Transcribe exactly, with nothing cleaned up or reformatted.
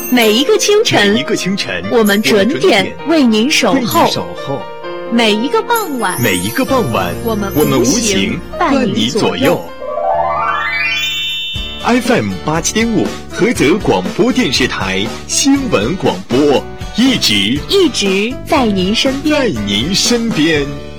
每一个清晨， 每一个清晨， 我们准点为您守候； 守候每一个傍晚， 每一个傍晚， 我们我们无形形伴伴你左右。F M 八七点五，菏泽广播电视台新闻广播，一直一直在您身边， 在您身边。